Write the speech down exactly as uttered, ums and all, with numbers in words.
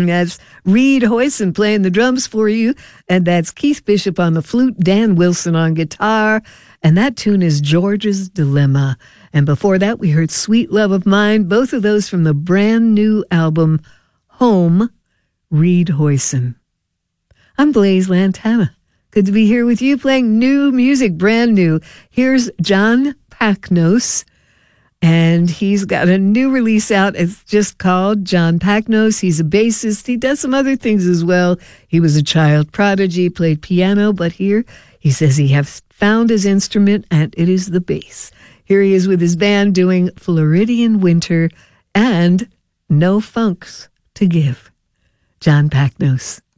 That's Reed Hoyson playing the drums for you. And that's Keith Bishop on the flute, Dan Wilson on guitar. And that tune is George's Dilemma. And before that, we heard Sweet Love of Mine, both of those from the brand new album, Home, Reed Hoyson. I'm Blaise Lantana. Good to be here with you playing new music, brand new. Here's John Pacnos, and he's got a new release out. It's just called John Pacnos. He's a bassist. He does some other things as well. He was a child prodigy, played piano, but here he says he has found his instrument, and it is the bass. Here he is with his band doing Floridian Winter and No Funks to Give. John Pacnos.